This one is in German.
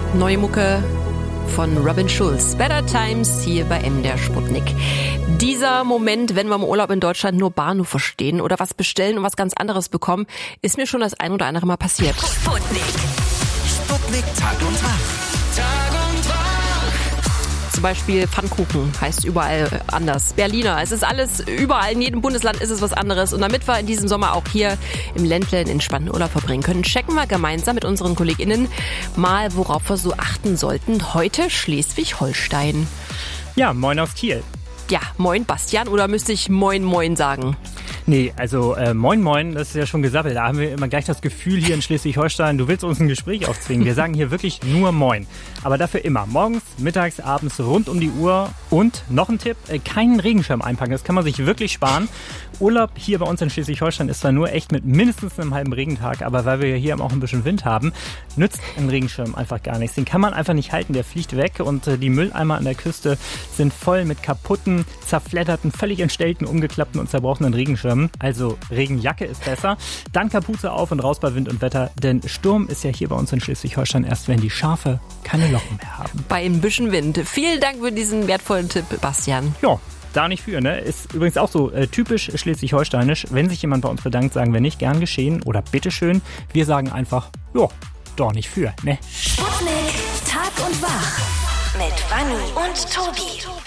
Neue Mucke von Robin Schulz. Better Times hier bei MDR Sputnik. Dieser Moment, wenn wir im Urlaub in Deutschland nur Bahnhof verstehen oder was bestellen und was ganz anderes bekommen, ist mir schon das ein oder andere Mal passiert. Sputnik. Sputnik Tag und Wach. Zum Beispiel Pfannkuchen heißt überall anders. Berliner. Es ist alles, überall in jedem Bundesland ist es was anderes. Und damit wir in diesem Sommer auch hier im Ländle einen entspannten Urlaub verbringen können, checken wir gemeinsam mit unseren KollegInnen mal, worauf wir so achten sollten. Heute Schleswig-Holstein. Ja, moin aus Kiel. Ja, moin Bastian, oder müsste ich moin moin sagen? Nee, also moin moin, das ist ja schon gesabbelt. Da haben wir immer gleich das Gefühl hier in Schleswig-Holstein, du willst uns ein Gespräch aufzwingen. Wir sagen hier wirklich nur moin. Aber dafür immer morgens, mittags, abends, rund um die Uhr. Und noch ein Tipp, keinen Regenschirm einpacken. Das kann man sich wirklich sparen. Urlaub hier bei uns in Schleswig-Holstein ist zwar nur echt mit mindestens einem halben Regentag, aber weil wir hier auch ein bisschen Wind haben, nützt ein Regenschirm einfach gar nichts. Den kann man einfach nicht halten, der fliegt weg und die Mülleimer an der Küste sind voll mit kaputten, zerfledderten, völlig entstellten, umgeklappten und zerbrochenen Regenschirmen. Also Regenjacke ist besser. Dann Kapuze auf und raus bei Wind und Wetter, denn Sturm ist ja hier bei uns in Schleswig-Holstein erst, wenn die Schafe keine Locken mehr haben. Bei ein bisschen Wind. Vielen Dank für diesen wertvollen Tipp, Bastian. Ja. Da nicht für, ne? Ist übrigens auch so typisch schleswig-holsteinisch. Wenn sich jemand bei uns bedankt, sagen wir nicht gern geschehen oder bitteschön. Wir sagen einfach, ja, doch nicht für, ne? Sputnik Tag und Wach mit Vanni und Tobi.